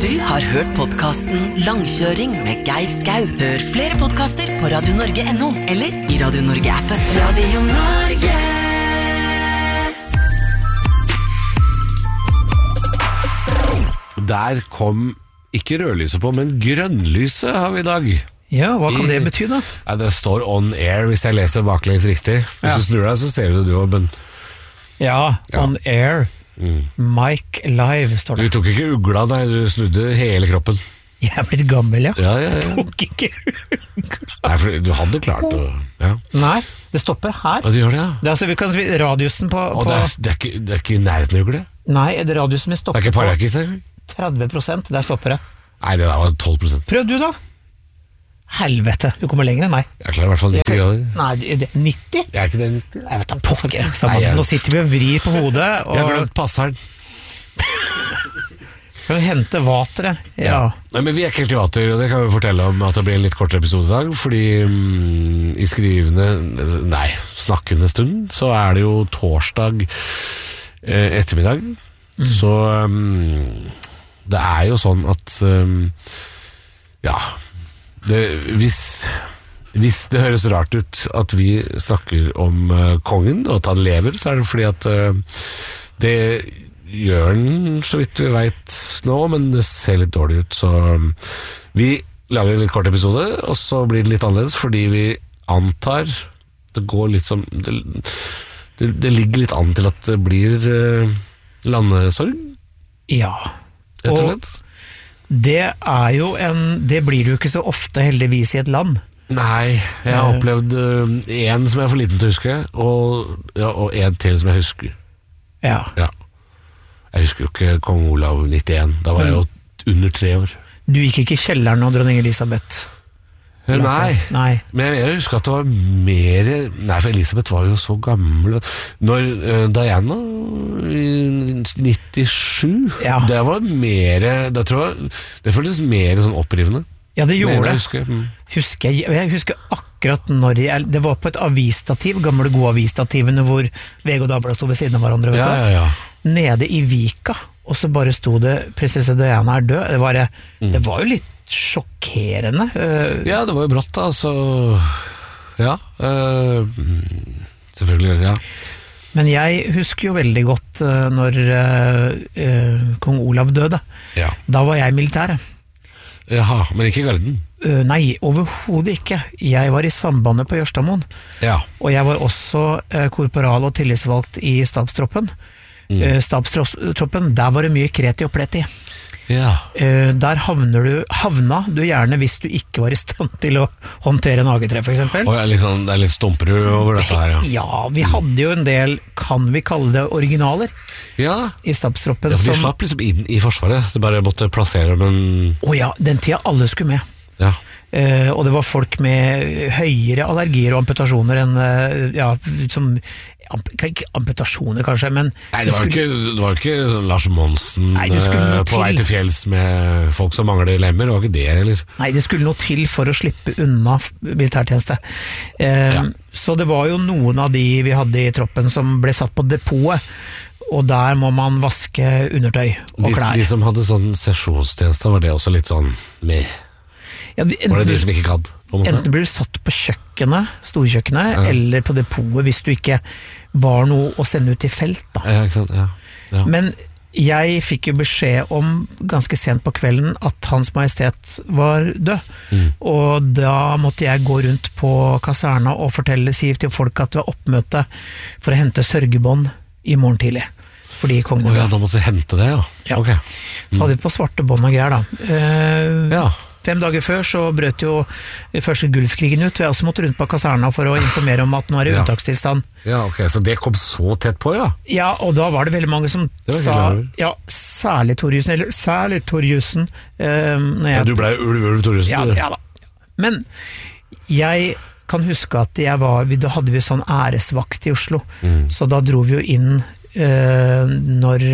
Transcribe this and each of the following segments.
Du har hørt podcasten Langkjøring med Geir Skau. Hør flere podcaster på radionorge.no eller i Radio Norge-appen. Radio Norge. Der kom ikke rødlyset på, men grønnlyset har vi i dag. Ja, hva kan det bety da? Ja, det står on air hvis jeg leser baklengs riktig. Hvis du snur deg så ser du men... Ja, on air. Mic live står det. Du tok ikke ugla, nei, du snudde hele kroppen. Jeg er blitt gammel, ja. Ja. Jeg tok ikke ugla. Nei, for du hadde klart å... Ja. Nei, det stopper her. Ja, det gjør det, ja. Det er altså, vi kan si radiusen på... Og det er ikke i nærheten av ugle? Nei, det radiusen vi stopper det er ikke på... parakis, 30%, der stopper det. Nei, det der var 12%. Prøv du da. Helvete, du kommer lenger enn meg. Jeg klarer i hvert fall 90 grader. Nei, 90? Er ikke det 90? Jeg vet da, pokker. Nå sitter vi og vrir på hodet. Og... Jeg har glemt passeren. Kan vi hente vateret? Ja. Nei, men vi er ikke helt i vater, og det kan vi fortelle om at det blir en litt kortere episode i dag, fordi i snakkende stund, så er det jo torsdag ettermiddag, så det er jo sånn at hvis det høres rart ut at vi snakker om kongen og at han lever, så er det fordi at det gjør han så vidt vi vet nå, men det ser litt dårlig ut, så vi lager en litt kort episode, og så blir det litt annerledes fordi vi antar det går litt som det ligger litt an til at det blir landesorg. Ja, og det er jo det blir jo ikke så ofte heldigvis i et land. Nei, jeg har opplevd en som jeg er for liten til å huske, og en til som jeg husker. Ja. Jeg husker jo ikke Kong Olav 91, da var jeg jo under 3 år. Du gikk ikke i kjelleren og dronning Elisabeth? Nei, men jeg husker at det var mer... Nei, for Elisabeth var jo så gammel. Når Diana i 97, det var mer... Det tror jeg, det føltes mer sånn opprivende. Ja, det gjorde det. Jeg husker akkurat når det var på et avisstativ, gamle gode avisstativene hvor VG og Dagbladet stod ved siden av hverandre, vet du? Ja. Nede i Vika, og så bare stod det prinsesse Diana er død. Det var jo litt sjokkerende. Ja, det var jo brått da, så ja, selvfølgelig, ja. Men jeg husker jo veldig godt når kong Olav døde. Ja. Da var jeg militæret. Jaha, men ikke i Garden? Nei, overhodet ikke. Jeg var i sambandet på Jørstadmoen. Ja. Og jeg var også korporal og tillitsvalgt i stabstroppen. Stabstroppen, der var det mye kreti og pleti. Ja. Der havna du gjerne hvis du ikke var i stand til å håndtere en AG3 for eksempel. Og det er litt stomper over dette her, ja. Ja, vi hadde jo en del, kan vi kalle det originaler, i stabstroppen. Ja, for de slapp liksom inn i forsvaret, det bare måtte plassere dem. Den tida alle skulle med. Ja. Og det var folk med høyere allergier og amputasjoner enn, som ikke amputasjoner kanskje, men nei, det var ikke sånn Lars Monsen på vei til fjells med folk som mangler lemmer, det var ikke det, eller? Nei, det skulle noe til for å slippe unna militærtjeneste. Så det var jo noen av de vi hadde i troppen som ble satt på depotet, og der må man vaske undertøy og klær. De som hadde sånn sesjonstjeneste, var det også litt sånn med? Var det de som ikke kan? Enten blir du satt på kjøkkenet, storkjøkkenet, eller på depotet hvis du ikke var noe å sende ut i felt da. Ja, ikke sant, ja. Men jeg fikk jo beskjed om ganske sent på kvelden at Hans Majestet var død, og da måtte jeg gå rundt på kaserna og si til folk at det var oppmøte for å hente sørgebånd i morgen tidlig. Fordi kongen ja, da måtte jeg hente det, ja. Ok. Så hadde vi på svarte bånd og greier da. 5 dager før så brøt jo første Gulfkrigen ut, og jeg også måtte rundt på kaserna for å informere om at nå er det unntakstilstand. Ja, ok, så det kom så tett på, ja? Ja, og da var det veldig mange som sa, særlig Torjussen. Ja, du ble Ulv Torjussen, du? Ja da. Men jeg kan huske at da hadde vi sånn æresvakt i Oslo, så da dro vi jo inn når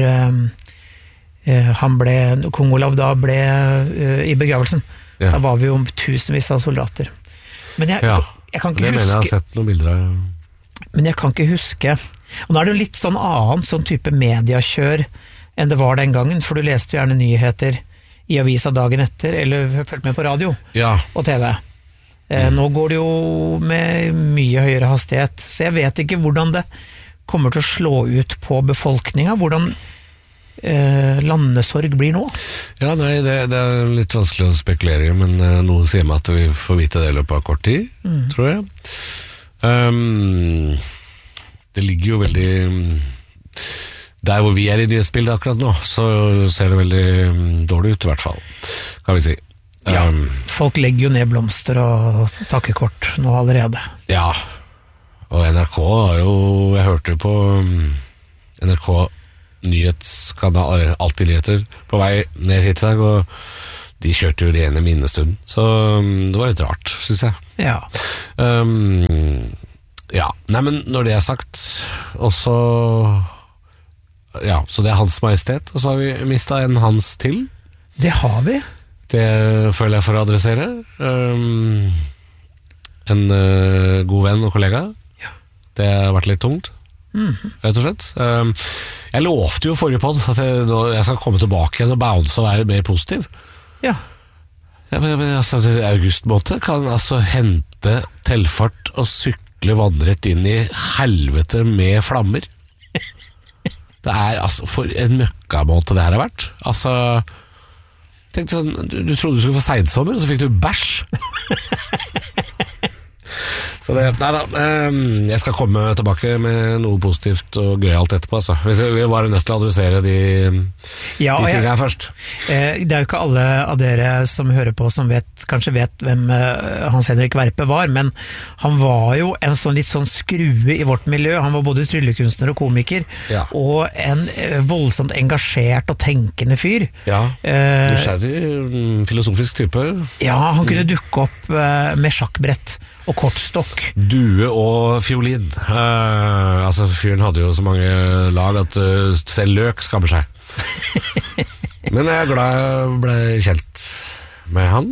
kong Olav da ble i begravelsen. Da var vi jo tusenvis av soldater. Men jeg kan ikke huske... Det mener jeg har sett noen bilder av. Men jeg kan ikke huske... Og nå er det jo litt sånn type mediakjør enn det var den gangen, for du leste jo gjerne nyheter i avisa dagen etter, eller følt med på radio og TV. Nå går det jo med mye høyere hastighet, så jeg vet ikke hvordan det kommer til å slå ut på befolkningen, hvordan landesorg blir nå. Ja, nei, det er litt vanskelig å spekulere i, men noen sier meg at vi får vite det i løpet av kort tid, tror jeg. Det ligger jo veldig der hvor vi i nyhetsbildet akkurat nå, så ser det veldig dårlig ut i hvert fall, kan vi si. Ja, folk legger jo ned blomster og takkekort nå allerede. Ja, og NRK har jo, jeg hørte på NRK nyhetskanal, alltid nyheter, på vei ned hit i dag, og de kjørte jo rene minnestunden, så det var litt rart, synes jeg. Ja. Ja, nei, men når det er sagt, også ja, så det er Hans Majestet, og så har vi mistet en Hans til. Det har vi. Det føler jeg for å adressere. En god venn og kollega. Ja. Det har vært litt tungt, rett og slett. Jeg lovte jo forrige podd at jeg skal komme tilbake igjen og bounce og være mer positiv. Ja. Men altså, augustmåte kan altså hente telfart og sykle vannrett inn i helvete med flammer. Det er altså, for en møkkamåte det her har vært. Altså, tenkte sånn, du trodde du skulle få seinsommer, og så fikk du bæsj. Så det, neida, jeg skal komme tilbake med noe positivt og gøyalt etterpå, altså. Vi var nødt til å adressere de tingene her først. Det er jo ikke alle av dere som hører på som kanskje vet hvem Hans Henrik Verpe var, men han var jo en litt sånn skrue i vårt miljø. Han var både tryllekunstner og komiker, og en voldsomt engasjert og tenkende fyr. Ja, nysgjerrig, filosofisk type. Ja, han kunne dukke opp med sjakkbrett og kortstokk. Due og fiolin. Altså, fyren hadde jo så mange lag at selv løk skammer seg. Men jeg er glad jeg ble kjent med han.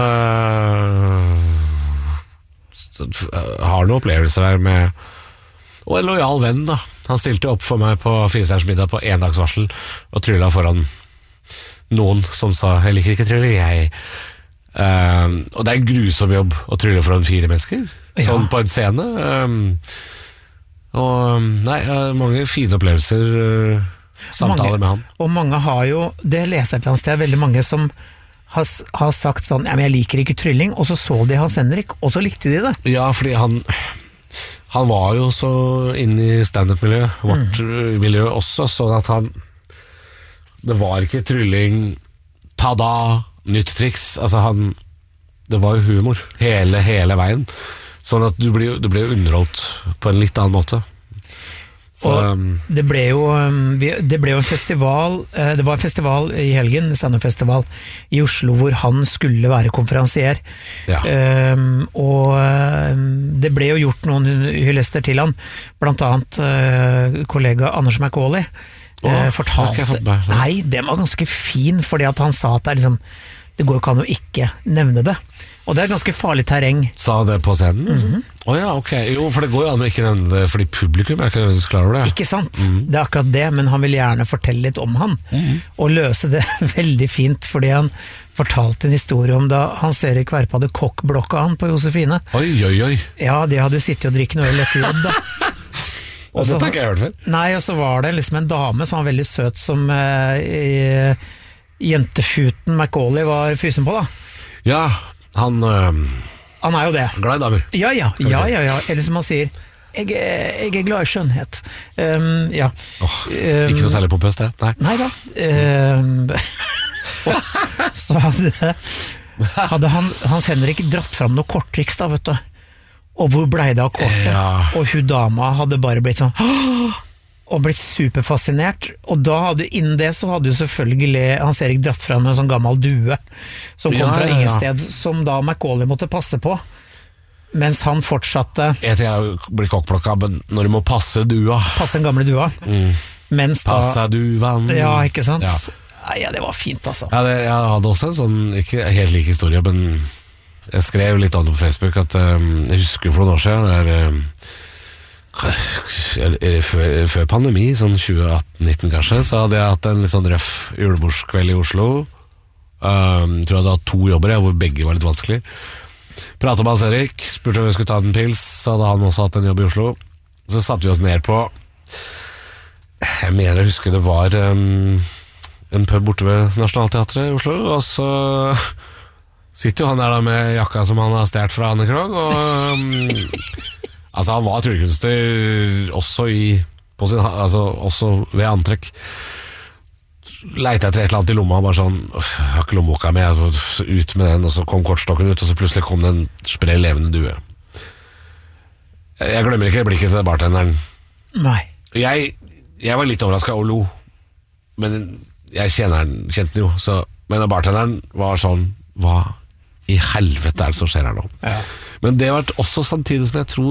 Har noen opplevelser der med og en lojal venn da. Han stilte opp for meg på Firestjerners middag på 1 dags varsel og trylla foran noen som sa, jeg liker ikke tryller, jeg og det er en grusom jobb å trylle foran 4 mennesker sånn på en scene og nei, mange fine opplevelser samtaler med han og mange har jo, det leser jeg et eller annet sted veldig mange som har sagt sånn, ja, men jeg liker ikke trylling og så de Hans Henrik, og så likte de det ja, fordi han var jo så inne i stand-up-miljøet vårt miljø også, sånn at det var ikke trylling ta-da nytt triks, altså det var jo humor hele veien, sånn at du ble jo underholdt på en litt annen måte. Så, og det ble jo en festival, det var en festival i helgen, stand-up-festival i Oslo, hvor han skulle være konferansier, og det ble jo gjort noen hyllester til han, blant annet kollega Anders McCauley, fortalte, nei, den var ganske fin, fordi at han sa at det går ikke an å ikke nevne det. Og det er ganske farlig terreng. Sa det på scenen? Ja, ok. Jo, for det går jo an å ikke nevne det, fordi publikum er ikke klar over det. Ikke sant? Det er akkurat det, men han vil gjerne fortelle litt om han, og løse det veldig fint, fordi han fortalte en historie om da Hans Erik Verpe hadde kokkblokka han på Josefine. Oi. Ja, de hadde sittet og drikket noe øl etter jobb da. Og dette har ikke jeg hørt før. Nei, og så var det liksom en dame som var veldig søt, som jentefuten McCauley var fysen på da. Ja, han er jo det. Glad i damer. Ja, eller som han sier, jeg er glad i skjønnhet. Ikke noe særlig pompøst det. Nei da. Så hadde Hans Henrik dratt fram noe korttriks da, vet du. Og hvor ble det av kortet? Og hun dama hadde bare blitt sånn og blitt superfascinert, og da hadde innen det så hadde jo selvfølgelig Hans Erik dratt fram en sånn gammel due som kom fra ingen sted, som da McCauley måtte passe på, mens han fortsatte. Jeg blir kokkblokka, men når du må passe dua. Passe den gamle dua. Mens da passe duvan. Ja, ikke sant? Ja, det var fint altså. Ja, jeg hadde også en sånn, ikke helt lik historie, men jeg skrev litt om det på Facebook at jeg husker for noen år siden før pandemi, sånn 2018-19 kanskje, så hadde jeg hatt en litt sånn røff julebordskveld i Oslo Tror jeg hadde hatt 2 jobber, hvor begge var litt vanskelig. Pratet med Hans Erik, spurte om vi skulle ta en pils, så hadde han også hatt en jobb i Oslo. Så satte vi oss ned på, jeg mener jeg husker det var en pub borte ved Nationalteatret i Oslo, og så sitter jo han der da med jakka som han har stjert fra Anne Krogh, og altså han var tryllekunstner også også ved antrekk. Leite etter et eller annet i lomma, bare sånn, jeg har ikke lommeboka med, ut med den, og så kom kortstokken ut, og så plutselig kom det en sprell levende due. Jeg glemmer ikke blikket til bartenderen. Nei. Jeg var litt overrasket og lo, men jeg kjente den jo, men bartenderen var sånn, hva i helvete er det som skjer her nå? Ja. Men det var også samtidig som jeg tror